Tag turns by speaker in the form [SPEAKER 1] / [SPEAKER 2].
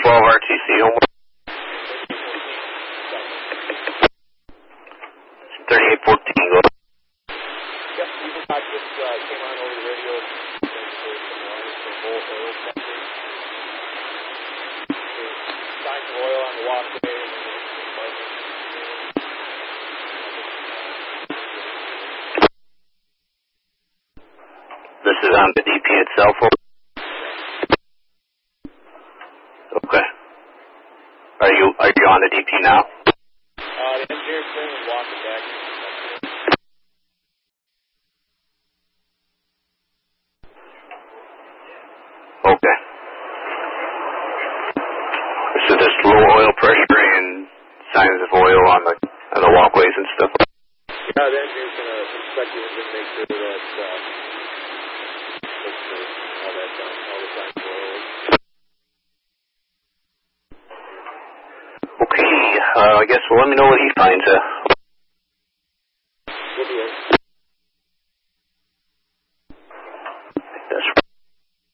[SPEAKER 1] RTC, home. 3814, go.
[SPEAKER 2] Yep, I just came on over the radio for some oil testing. Signs of oil on the walkway.
[SPEAKER 1] This is on the DP itself. Okay. Are you on the DP now?
[SPEAKER 2] The engineer's going to walk it back.
[SPEAKER 1] Okay. So there's low oil pressure and signs of oil on the walkways and stuff.
[SPEAKER 2] Yeah, the engineer's going to inspect the engine, make sure that all that done, all the signs of oil.
[SPEAKER 1] Okay, I guess let me know what he finds.